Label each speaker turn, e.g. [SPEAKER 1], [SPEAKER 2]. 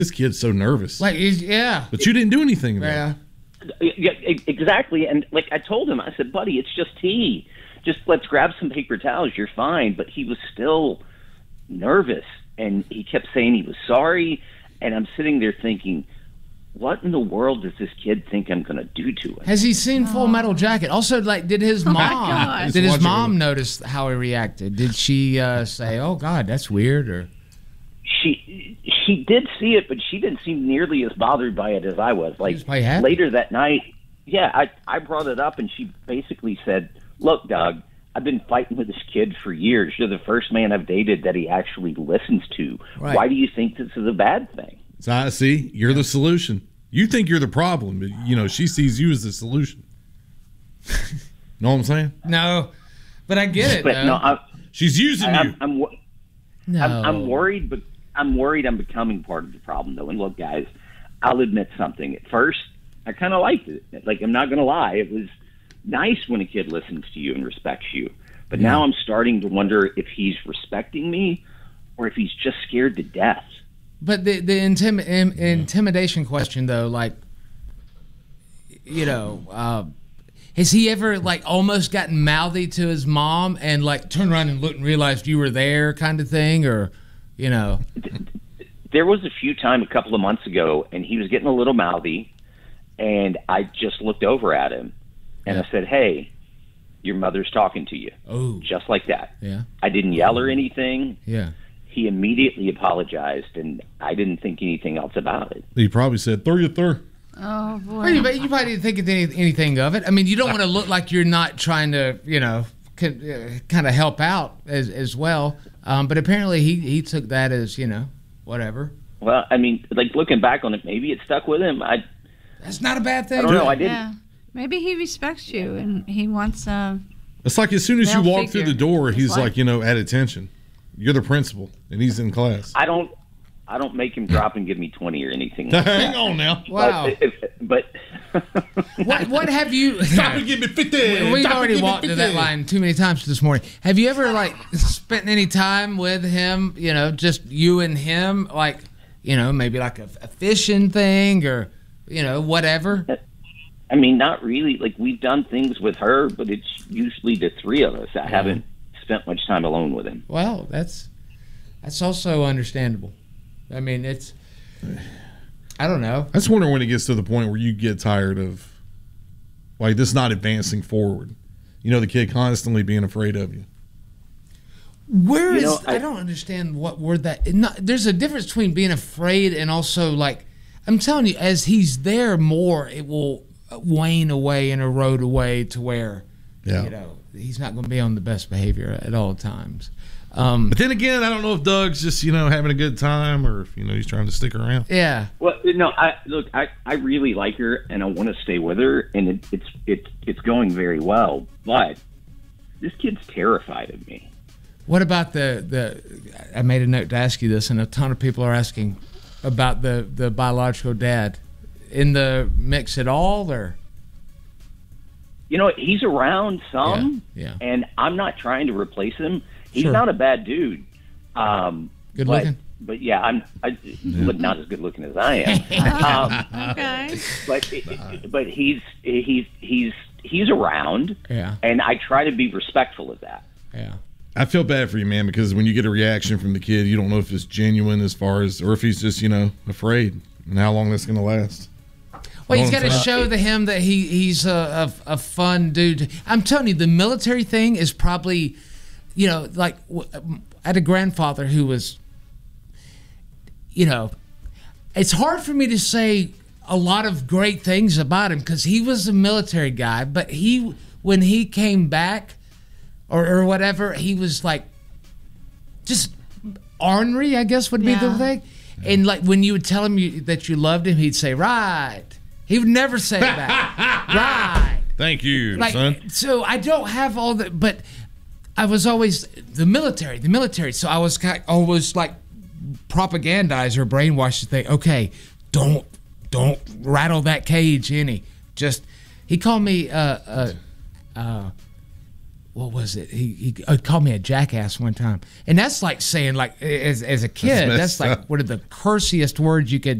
[SPEAKER 1] This kid's so nervous.
[SPEAKER 2] Like, yeah.
[SPEAKER 1] But you didn't do anything about it.
[SPEAKER 3] Yeah, exactly. And like I told him, I said, buddy, it's just tea. Just let's grab some paper towels. You're fine. But he was still nervous, and he kept saying he was sorry. And I'm sitting there thinking, what in the world does this kid think I'm going to do to him?
[SPEAKER 2] Has he seen Full Metal Jacket? Also, like, did his mom notice how he reacted? Did she say, "Oh God, that's weird"? Or
[SPEAKER 3] she did see it, but she didn't seem nearly as bothered by it as I was. Like later that night, I brought it up, and she basically said, "Look, Doug, I've been fighting with this kid for years. You're the first man I've dated that he actually listens to. Right. Why do you think this is a bad thing?"
[SPEAKER 1] So I see you're the solution. You think you're the problem, but she sees you as the solution. Know what I'm saying?
[SPEAKER 2] No, but I get it.
[SPEAKER 3] But no,
[SPEAKER 1] she's using you.
[SPEAKER 3] I'm worried, but I'm worried I'm becoming part of the problem, though. And look, guys, I'll admit something. At first, I kind of liked it. Like, I'm not going to lie. It was nice when a kid listens to you and respects you. But now I'm starting to wonder if he's respecting me or if he's just scared to death.
[SPEAKER 2] But the intimidation question, though, like, has he ever, like, almost gotten mouthy to his mom and, like, turned around and looked and realized you were there kind of thing? Or,
[SPEAKER 3] There was a few times a couple of months ago, and he was getting a little mouthy, and I just looked over at him, and I said, "Hey, your mother's talking to you."
[SPEAKER 2] Oh.
[SPEAKER 3] Just like that.
[SPEAKER 2] Yeah.
[SPEAKER 3] I didn't yell or anything.
[SPEAKER 2] Yeah.
[SPEAKER 3] He immediately apologized, and I didn't think anything else about it.
[SPEAKER 1] He probably said, "Throw your thir."
[SPEAKER 4] Oh, boy.
[SPEAKER 2] Well, you probably didn't think anything of it. I mean, you don't want to look like you're not trying to, kind of help out as well. But apparently he took that as, whatever.
[SPEAKER 3] Well, I mean, like, looking back on it, maybe it stuck with him.
[SPEAKER 2] That's not a bad thing.
[SPEAKER 3] I don't know. I didn't.
[SPEAKER 4] Yeah. Maybe he respects you, and he wants
[SPEAKER 1] It's like as soon as you walk through the door, he's
[SPEAKER 4] like,
[SPEAKER 1] at attention. You're the principal, and he's in class.
[SPEAKER 3] I don't make him drop and give me 20 or anything. Like
[SPEAKER 1] Hang
[SPEAKER 3] that.
[SPEAKER 1] on now.
[SPEAKER 2] Wow.
[SPEAKER 3] But
[SPEAKER 2] what have you?
[SPEAKER 1] Stop and give me 50.
[SPEAKER 2] We've already walked through that line too many times this morning. Have you ever spent any time with him? Just you and him, maybe like a fishing thing or whatever.
[SPEAKER 3] I mean, not really. Like, we've done things with her, but it's usually the three of us. I haven't spent much time alone with him.
[SPEAKER 2] Well, that's also understandable. I mean, I don't know.
[SPEAKER 1] I just wonder when it gets to the point where you get tired of, this not advancing forward. The kid constantly being afraid of you.
[SPEAKER 2] I don't understand what word that. There's a difference between being afraid and also, I'm telling you, as he's there more, it will wane away and erode away to where, he's not going to be on the best behavior at all times.
[SPEAKER 1] But then again, I don't know if Doug's just, having a good time or if, he's trying to stick around.
[SPEAKER 2] Yeah.
[SPEAKER 3] Well, no, I really like her and I want to stay with her, and it's going very well. But this kid's terrified of me.
[SPEAKER 2] What about I made a note to ask you this, and a ton of people are asking about the biological dad in the mix at all, or?
[SPEAKER 3] He's around some,
[SPEAKER 2] yeah.
[SPEAKER 3] And I'm not trying to replace him. He's
[SPEAKER 2] Sure.
[SPEAKER 3] not a bad dude.
[SPEAKER 2] Good looking?
[SPEAKER 3] But yeah, but not as good looking as I am.
[SPEAKER 4] okay.
[SPEAKER 3] But he's around.
[SPEAKER 2] Yeah.
[SPEAKER 3] And I try to be respectful of that.
[SPEAKER 2] Yeah.
[SPEAKER 1] I feel bad for you, man, because when you get a reaction from the kid, you don't know if it's genuine or if he's just, afraid and how long that's going to last.
[SPEAKER 2] Well, he's got to show him that he's a fun dude. I'm telling you, the military thing is probably, I had a grandfather who was, it's hard for me to say a lot of great things about him because he was a military guy, but when he came back or whatever, he was just ornery, I guess would be the thing. And when you would tell him that you loved him, he'd say, "Right." He would never say that. Right.
[SPEAKER 1] Thank you, son.
[SPEAKER 2] So I don't have all that, but I was always the military. So I was always propagandize or brainwash to think, okay, don't rattle that cage any. He called me what was it? He called me a jackass one time, and that's like saying, like, as a kid, that's like one of the cursiest words you could